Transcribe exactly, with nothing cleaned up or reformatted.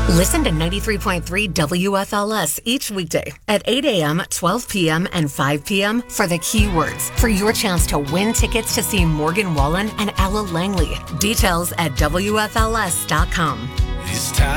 Listen to ninety-three point three W F L S each weekday at eight a.m., twelve p.m., and five p.m. for the keywords for your chance to win tickets to see Morgan Wallen and Ella Langley. Details at W F L S dot com. It's time.